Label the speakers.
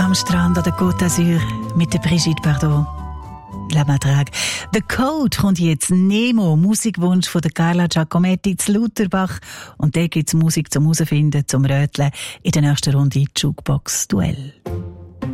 Speaker 1: am Strand an der Côte d'Azur mit der Brigitte Bardot. La Madrague. The Code kommt jetzt. Nemo, Musikwunsch von der Carla Giacometti zu Lutherbach. Und da gibt es Musik zum Herausfinden, zum Röteln in der nächsten Runde Jukebox Duell.